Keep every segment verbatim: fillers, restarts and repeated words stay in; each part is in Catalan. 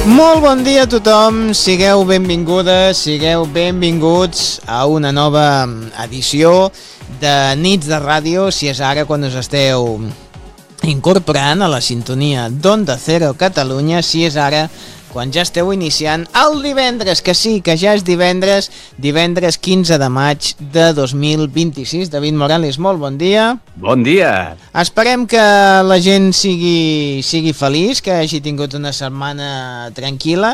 Molt bon dia a tothom, sigueu benvingudes, sigueu benvinguts a una nova edició de Nits de Ràdio, si és ara quan us esteu incorporant a la sintonia d'Onda Cero Catalunya, si és ara quan ja esteu iniciant el divendres, que sí, que ja és divendres, divendres quinze de maig de dos mil vint-i-sis. David Morales, molt bon dia. Bon dia. Esperem que la gent sigui, sigui feliç, que hagi tingut una setmana tranquil·la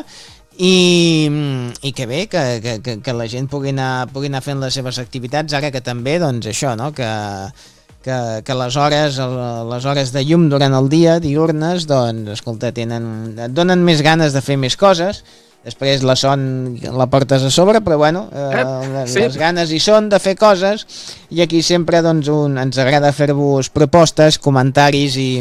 i, i que bé, que, que, que, que la gent pugui anar, pugui anar fent les seves activitats, ara que també, doncs això, no?, que... que, que les hores les hores de llum durant el dia, diurnes, doncs, escolta, tenen, et donen més ganes de fer més coses. Després la son la portes a sobre, però bueno, eh, les, sí. les ganes hi són de fer coses, i aquí sempre doncs, un, ens agrada fer-vos propostes, comentaris i...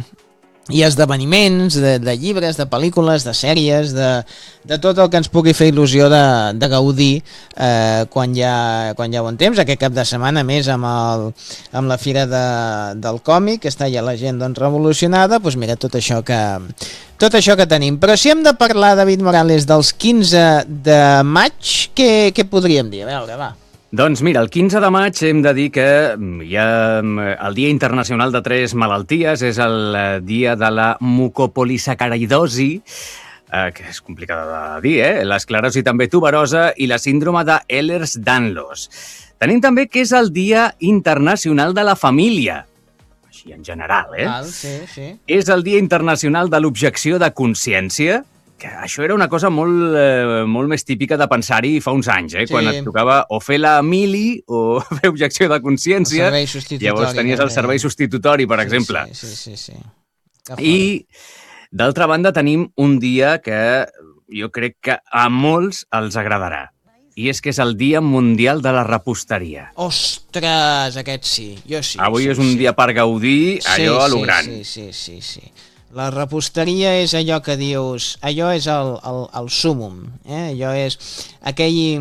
i esdeveniments de, de llibres, de pel·lícules, de sèries, de, de tot el que ens pugui fer il·lusió de, de gaudir eh, quan, hi ha, quan hi ha bon temps. Aquest cap de setmana més amb, el, amb la fira de, del còmic, està ja la gent doncs, revolucionada, doncs mira, tot això que... Tot això que tenim. Però si hem de parlar, David Morales, dels quinze de maig, què, què podríem dir? A veure, va. Doncs mira, el quinze de maig hem de dir que hi ha el Dia Internacional de Tres Malalties, és el dia de la mucopolisacaridosi, eh, que és complicada de dir, eh? l'esclerosi també tuberosa i la síndrome de Ehlers-Danlos. Tenim també que és el Dia Internacional de la Família, així en general, eh? Val, sí, sí. És el Dia Internacional de l'Objecció de Consciència, que això era una cosa molt, eh, molt més típica de pensar-hi fa uns anys, eh? Sí. Quan et tocava o fer la mili o fer objecció de consciència. El servei substitutori. Llavors tenies el servei substitutori, per sí, exemple. Sí, sí, sí. sí. I, d'altra banda, tenim un dia que jo crec que a molts els agradarà. I és que és el Dia Mundial de la Reposteria. Ostres, aquest sí, jo sí. Avui sí, és un sí. dia per gaudir allò sí, a lo sí, gran. Sí, sí, sí, sí. La reposteria és allò que dius, allò és el, el, el súmum, eh? Allò és aquell...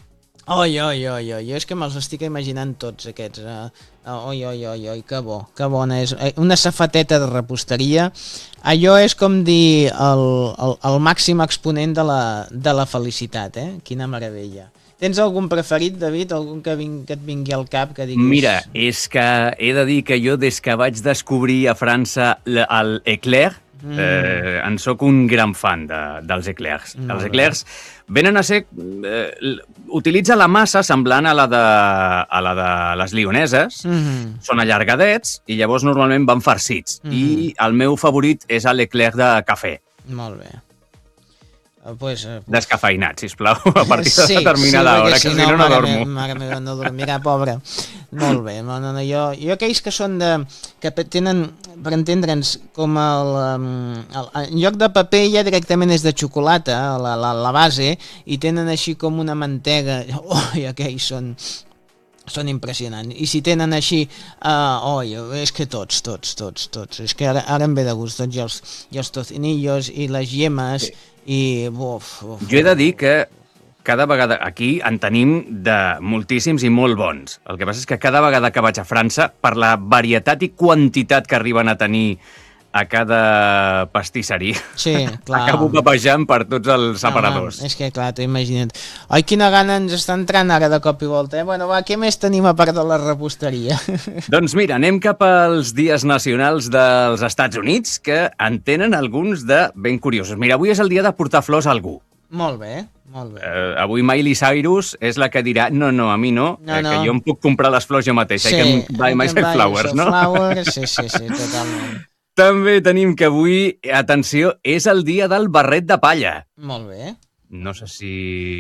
Oi, oi, oi, oi, jo és que me'ls estic imaginant tots aquests. Oi, oi, oi, oi, que bo, que bona és. Una safateta de reposteria, allò és com dir el, el, el màxim exponent de la, de la felicitat, eh? Quina meravella. Tens algun preferit, David? Algun que, ving, que et vingui al cap? Que diguis... Mira, és que he de dir que jo des que vaig descobrir a França l'eclair, mm. eh, en sóc un gran fan de, dels eclairs. Mm. Els eclairs venen a ser... Eh, utilitza la massa semblant a la de, a la de les lioneses, mm. són allargadets i llavors normalment van farcits. Mm. I el meu favorit és l'eclair de cafè. Molt bé. Pues, uh, Descafeinat, sisplau, a partir de sí, determinada sí, hora, si que no, si no, no dormo. Mare meva, no dormirà, pobre. Molt bé, no, no, no, jo, jo aquells que són de... que tenen, per entendre'ns, com el, el... En lloc de paper ja directament és de xocolata, la, la, la base, i tenen així com una mantega... Oh, i aquells són... són impressionants. I si tenen així, uh, oi, és que tots, tots, tots, tots, és que ara, ara em ve de gust, tots i els, i els tocinillos i les yemes, sí. I... Uf, uf, jo he de dir que cada vegada aquí en tenim de moltíssims i molt bons. El que passa és que cada vegada que vaig a França, per la varietat i quantitat que arriben a tenir a cada pastisseria, sí, clar. Acabo papejant per tots els aparadors. No, és que clar, t'ho imagina't. Ai, quina gana ens està entrant ara de cop i volta, eh? Bueno, va, què més tenim a part de la reposteria? Doncs mira, anem cap als dies nacionals dels Estats Units, que en tenen alguns de ben curiosos. Mira, avui és el dia de portar flors a algú. Molt bé, molt bé. Uh, avui Miley Cyrus és la que dirà no, no, a mi no, no, eh, no. que jo em puc comprar les flors jo mateix. Sí, I can buy myself flowers, no? Flowers, sí, sí, sí, totalment. També tenim que avui, atenció, és el dia del barret de palla. Molt bé. No sé si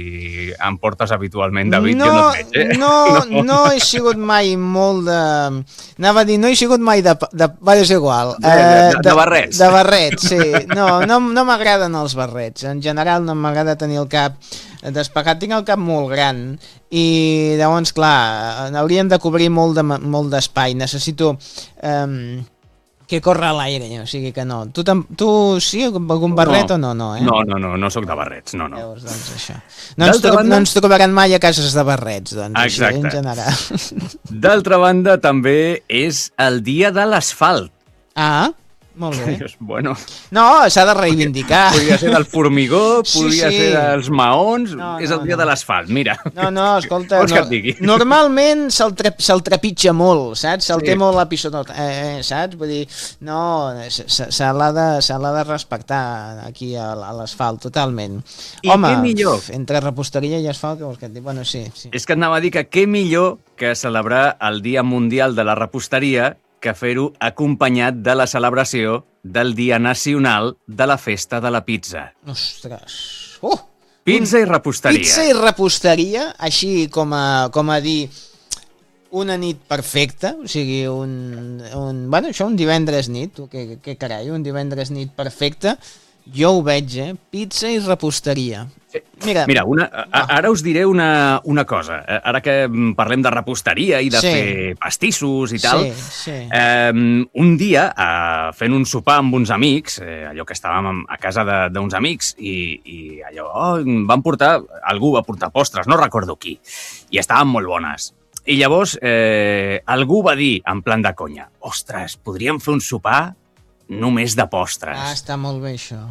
em portes habitualment, David, no, jo no et veig, eh? No, no, no he sigut mai molt de... Anava a dir, no he sigut mai de... de... Va, és igual. De, de, de, de barrets. De barrets, sí. No, no, no m'agraden els barrets. En general no m'agrada tenir el cap despegat. Tinc el cap molt gran i llavors, clar, hauríem de cobrir molt de, molt d'espai. Necessito... Um, que corre a l'aire, o sigui que no. Tu, tu sí, algun barret no. o no? No, eh? no, no, no, no sóc de barrets, no, no. Llavors, doncs això. No ens, tro banda... no ens trobaran mai a cases de barrets, doncs, exacte. Així, en general. D'altra banda, també és el dia de l'asfalt. Ah, Molt bé. Dius, bueno, No, s'ha de reivindicar. podria ser del formigó, Sí, podria sí. ser dels maons, No, és no, el dia no. de l'asfalt, mira. No, no, escolta, Vols que no, et digui? normalment se'l tre, se trepitja molt, saps? Se'l Sí. té molt la pisonota, eh, eh, saps? Vull dir, no, se, se, se l'ha de, se l'ha de respectar aquí a, a l'asfalt, totalment. I Home, què millor? entre reposteria i asfalt, què vols que et digui? Bueno, sí, sí. És que et anava a dir que què millor que celebrar el Dia Mundial de la Reposteria que fer-ho acompanyat de la celebració del Dia Nacional de la Festa de la Pizza. Ostres. Uh! Pizza i reposteria. Pizza i reposteria, així com a, com a dir una nit perfecta, o sigui, un, un... Bueno, això un divendres nit, tu, què, què carai, un divendres nit perfecte, jo ho veig, eh? Pizza i reposteria. Mira, Mira, una, a, ara us diré una, una cosa. Eh, Ara que mm, parlem de reposteria i de Sí. fer pastissos i tal, sí, sí. eh, un dia, eh, fent un sopar amb uns amics, eh, allò que estàvem a casa de- d'uns amics, i, i allò, oh, van portar, algú va portar postres, no recordo qui, i estaven molt bones. I llavors eh, algú va dir, en plan de conya, ostres, podríem fer un sopar només de postres. Ah, està molt bé això.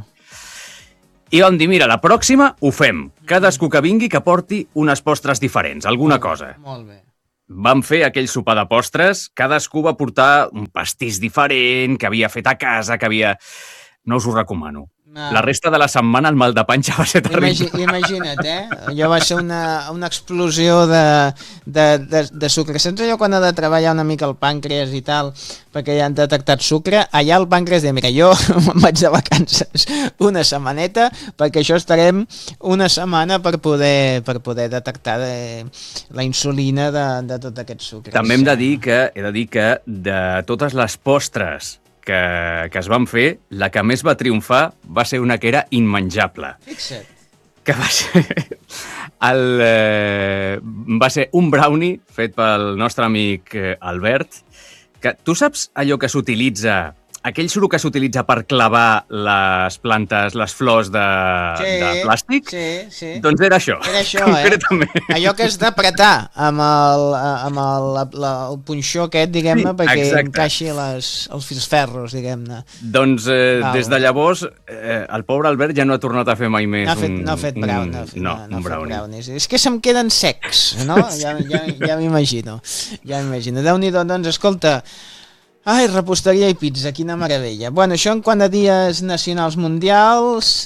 I vam dir, mira, la pròxima ho fem. Cadascú que vingui que porti unes postres diferents, alguna cosa. Molt bé. Vam fer aquell sopar de postres, cadascú va portar un pastís diferent, que havia fet a casa, que havia... No us ho recomano. Ah. La resta de la setmana el mal de panxa va ser Imagi, terrible. imagina't, eh? Allò va ser una, una explosió de, de, de, de sucre. Saps allò quan ha de treballar una mica el pàncreas i tal, perquè ja han detectat sucre? Allà el pàncreas de, mira, jo me'n vaig de vacances una setmaneta, perquè això estarem una setmana per poder, per poder detectar de, la insulina de, de tot aquest sucre. També hem de dir que, he de dir que de totes les postres que, que es van fer, la que més va triomfar va ser una que era immenjable. Fixa't. Que va ser, el, eh, va ser un brownie fet pel nostre amic eh, Albert, que tu saps allò que s'utilitza, aquell suro que s'utilitza per clavar les plantes, les flors de, Sí, de plàstic? sí, sí. Doncs era això, Era això, eh? concretament. Allò que has d'apretar amb, el, amb el, la, la, el punxó aquest, diguem-ne, Sí, perquè exacte. encaixi les, els filferros, diguem-ne. Doncs eh, Val. des de llavors, eh, el pobre Albert ja no ha tornat a fer mai més No ha fet, un, no ha fet un- brown, no, ha fet, no, no, no un ha fet brownie. brownies. És que se'm queden secs, no? Ja, ja, ja m'imagino. Ja m'imagino. Déu-n'hi-do, doncs, escolta, ai, reposteria i pizza, quina meravella. Bueno, això en quant a dies nacionals mundials,